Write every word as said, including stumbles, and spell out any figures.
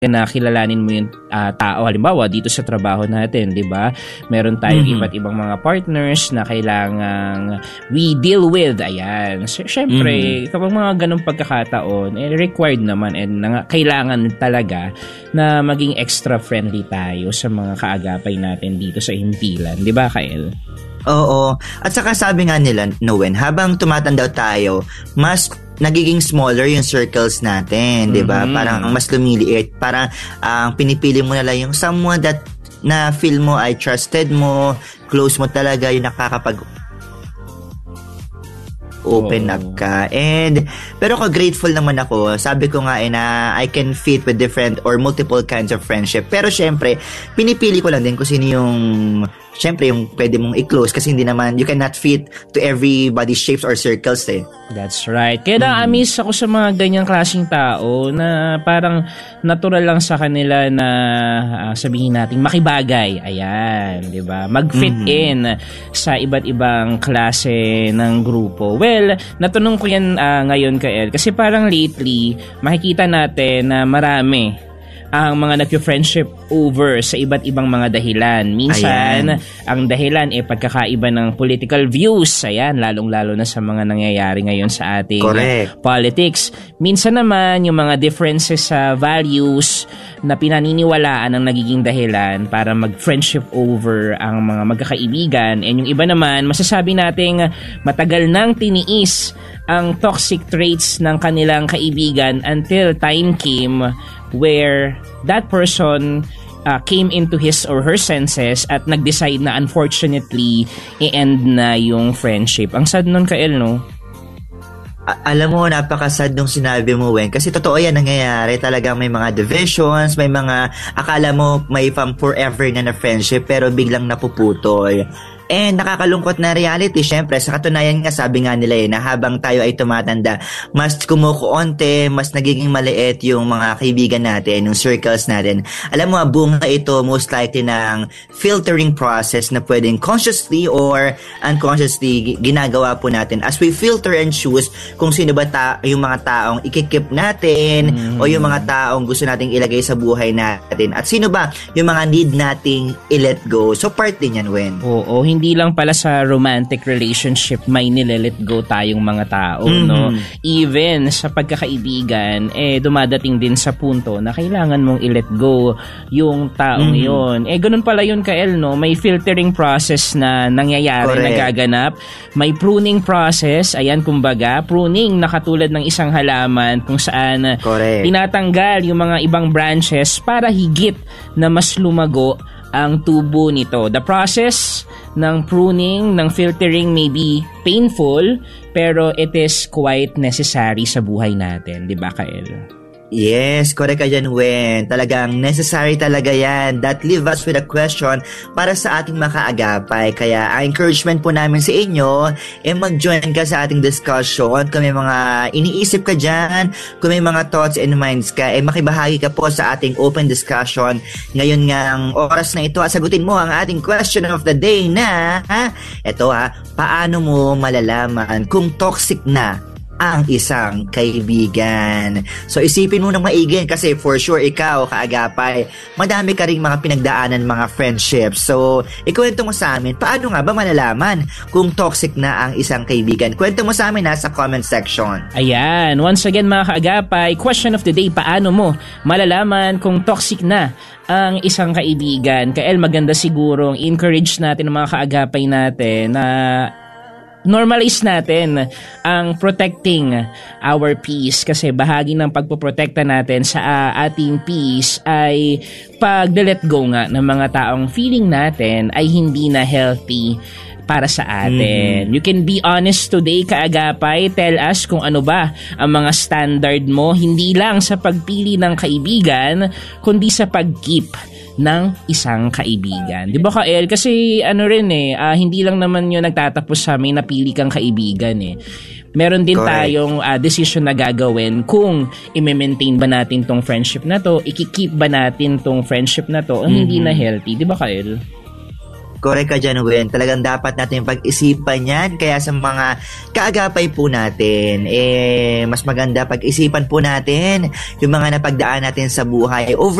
na kilalanin mo yung uh, tao. Halimbawa, dito sa trabaho natin, di ba? Meron tayong mm-hmm. iba't ibang mga partners na kailangang we deal with. Ayan. So, syempre, mm-hmm. kapag mga ganong pagkakataon, eh, required naman and na, kailangan talaga na maging extra friendly tayo sa mga kaagapay natin dito sa himpilan. Di ba, Kael? Oo. At saka sabi nga nila, Noen, habang tumatanda tayo, mas nagiging smaller yung circles natin, 'di ba? Mm-hmm. Parang mas lumiliit, parang ang uh, pinipili mo na lang yung someone that na feel mo ay trusted mo, close mo talaga, yung nakakapag open oh. up ka. And pero ako grateful naman ako. Sabi ko nga eh na I can fit with different or multiple kinds of friendship. Pero syempre, pinipili ko lang din kung sino yung syempre yung pwede mong i-close kasi hindi naman you cannot fit to everybody's shapes or circles eh. That's right. Kaya na-amaze ako sa mga ganyang klaseng tao na parang natural lang sa kanila na uh, sabihin natin makibagay. Ayan, 'di ba? Mag-fit mm-hmm. in sa iba't ibang klase ng grupo. Well, natanong ko yan uh, ngayon, Kael, kasi parang lately makikita natin na marami ang mga nagpo-friendship over sa iba't ibang mga dahilan. Minsan, ayan. Ang dahilan eh pagkakaiba ng political views. Ayan, lalong-lalo na sa mga nangyayari ngayon sa ating Correct. Politics. Minsan naman, yung mga differences sa values na pinaniniwalaan ang nagiging dahilan para mag-friendship over ang mga magkakaibigan. And yung iba naman, masasabi nating matagal nang tiniis ang toxic traits ng kanilang kaibigan until time came where that person uh, came into his or her senses at nag-decide na unfortunately i-end na yung friendship. Ang sad nun, Kael, no? A- alam mo, napakasad nung sinabi mo, Wen. Kasi totoo yan nangyayari. Talagang may mga divisions, may mga akala mo may pang forever na na friendship pero biglang napuputol. And nakakalungkot na reality, syempre, sa katunayan nga sabi nga nila eh, na habang tayo ay tumatanda, mas kumukuonte, mas nagiging maliit yung mga kaibigan natin, yung circles natin. Alam mo, bunga ito most likely ng filtering process na pwedeng consciously or unconsciously ginagawa po natin as we filter and choose kung sino ba ta- yung mga taong ikikip natin mm-hmm. o yung mga taong gusto nating ilagay sa buhay natin. At sino ba yung mga need nating i-let go. So, part din yan, Wen. Oo, hindi Hindi lang pala sa romantic relationship may nile-let go tayong mga tao, mm-hmm. no? Even sa pagkakaibigan, eh, dumadating din sa punto na kailangan mong i-let go yung taong mm-hmm. yon. Eh, ganun pala yun, Kael, no? May filtering process na nangyayari, Correct. Nagaganap. May pruning process, ayan, kumbaga, pruning na katulad ng isang halaman kung saan Correct. Tinatanggal yung mga ibang branches para higit na mas lumago ang tubo nito. The process ng pruning, ng filtering may be painful, pero it is quite necessary sa buhay natin. Di ba, Kael? Yes, correct ka dyan, Wen. Talagang necessary talaga yan. That leave us with a question para sa ating makaagapay. Kaya ang encouragement po namin sa inyo, eh mag-join ka sa ating discussion. Kung may mga iniisip ka dyan, kung may mga thoughts and minds ka, eh makibahagi ka po sa ating open discussion. Ngayon nga ang oras na ito, sagutin mo ang ating question of the day na, ha? Ito ha, paano mo malalaman kung toxic na ang isang kaibigan? So isipin mo nang maigi kasi for sure ikaw, kaagapay, madami ka ring mga pinagdaanan mga friendships. So ikwento mo sa amin, paano nga ba malalaman kung toxic na ang isang kaibigan? Kwento mo sa amin nasa comment section. Ayan, once again mga kaagapay, question of the day, paano mo malalaman kung toxic na ang isang kaibigan? Kael, maganda siguro encourage natin ng mga kaagapay natin na normalize natin ang protecting our peace kasi bahagi ng pagpoprotekta natin sa uh, ating peace ay pag-let go nga ng mga taong feeling natin ay hindi na healthy para sa atin. Mm-hmm. You can be honest today, kaagapay. Tell us kung ano ba ang mga standard mo, hindi lang sa pagpili ng kaibigan, kundi sa pag-keep ng isang kaibigan. Di ba, Kael? Kasi ano rin eh, uh, hindi lang naman yun nagtatapos sa may napili kang kaibigan eh. Meron din Correct. Tayong uh, decision na gagawin kung i-maintain ba natin tong friendship na to, i-keep ba natin tong friendship na to, mm-hmm. hindi na healthy. Di ba, Kael? Correct ka dyan, Wen. Talagang dapat natin pag-isipan yan. Kaya sa mga kaagapay po natin, eh, mas maganda pag-isipan po natin yung mga napagdaan natin sa buhay. Over